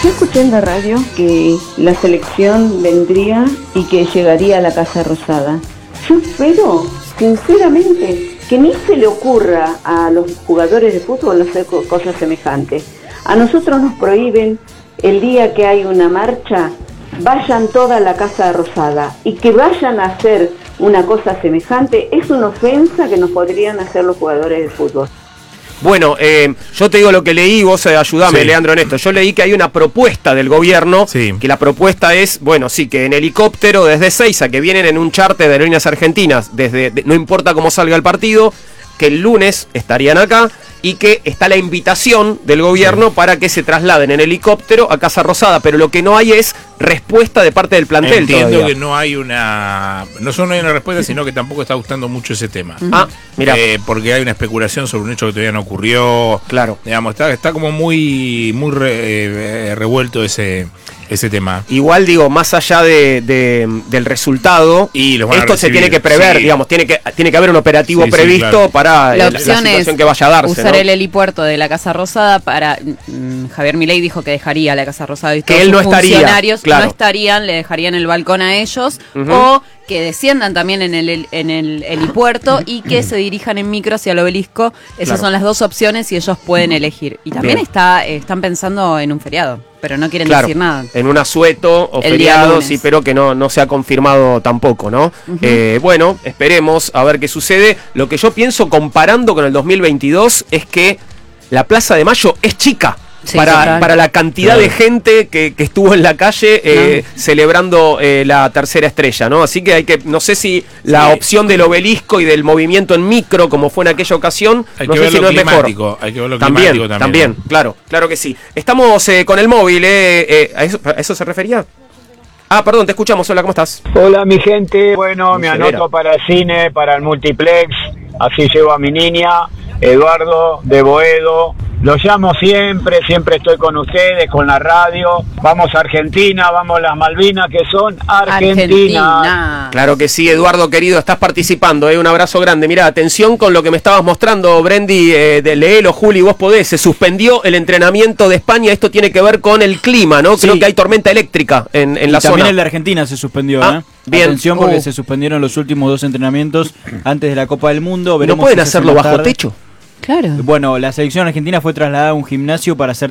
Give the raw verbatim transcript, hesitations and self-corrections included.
Yo escuché en la radio que la selección vendría y que llegaría a la Casa Rosada. Yo espero, sinceramente, que ni se le ocurra a los jugadores de fútbol hacer cosas semejantes. A nosotros nos prohíben el día que hay una marcha, vayan toda a la Casa Rosada, y que vayan a hacer una cosa semejante es una ofensa que nos podrían hacer los jugadores de fútbol. Bueno, eh, yo te digo lo que leí, vos eh, ayudame, sí. Leandro, en esto. Yo leí que hay una propuesta del gobierno, sí. que la propuesta es, bueno, sí, que en helicóptero desde Ezeiza, que vienen en un charter de aerolíneas argentinas, desde de, no importa cómo salga el partido, que el lunes estarían acá, y que está la invitación del gobierno sí. para que se trasladen en helicóptero a Casa Rosada, pero lo que no hay es respuesta de parte del plantel. Entiendo todavía. que no hay una no solo no hay una respuesta, sino que tampoco está gustando mucho ese tema. Ah, mira, eh, porque hay una especulación sobre un hecho que todavía no ocurrió. Claro, digamos, está está como muy muy re, eh, revuelto ese ese tema. Igual digo, más allá de, de del resultado, y esto se tiene que prever, sí. digamos, tiene que tiene que haber un operativo sí, previsto sí, claro. para la, la, la situación que vaya a darse. Usar ¿no? el helipuerto de la Casa Rosada para mmm, Javier Milei dijo que dejaría la Casa Rosada y que todos él no sus estaría, funcionarios claro. no estarían, le dejarían el balcón a ellos uh-huh. o que desciendan también en el en el helipuerto y que se dirijan en micro hacia el obelisco. Esas claro. son las dos opciones y ellos pueden elegir. Y también está eh, están pensando en un feriado, pero no quieren claro, decir nada. En un asueto o el feriado, sí, pero que no, no se ha confirmado tampoco, ¿no? Uh-huh. Eh, bueno, esperemos a ver qué sucede. Lo que yo pienso comparando con el dos mil veintidós es que la Plaza de Mayo es chica. Sí, para, para la cantidad claro. de gente que, que estuvo en la calle eh, no. celebrando eh, la tercera estrella, ¿no? Así que hay que, no sé si la sí. opción del obelisco y del movimiento en micro, como fue en aquella ocasión, hay no que sé ver si lo no es mejor. Hay que ver lo también, climático también. También, ¿no? claro, claro que sí. Estamos eh, con el móvil, eh, eh, ¿a, eso, ¿a eso se refería? Ah, perdón, te escuchamos. Hola, ¿cómo estás? Hola, mi gente. Bueno, Muy me severa. anoto para el cine, para el multiplex. Así llevo a mi niña, Eduardo de Boedo. Lo llamo siempre, siempre estoy con ustedes, con la radio. Vamos a Argentina, vamos a las Malvinas, que son Argentina. Argentina. Claro que sí, Eduardo, querido, estás participando, ¿eh? Un abrazo grande. Mira, atención con lo que me estabas mostrando, Brendy, eh, de Leelo, Juli, vos podés. Se suspendió el entrenamiento de España, esto tiene que ver con el clima, ¿no? Sí. Creo que hay tormenta eléctrica en, en la zona. También el de Argentina se suspendió, ah, ¿eh? Bien. Atención porque uh. se suspendieron los últimos dos entrenamientos antes de la Copa del Mundo. Veremos ¿No pueden si hacerlo bajo tarde. techo? Claro. Bueno, la selección argentina fue trasladada a un gimnasio para hacer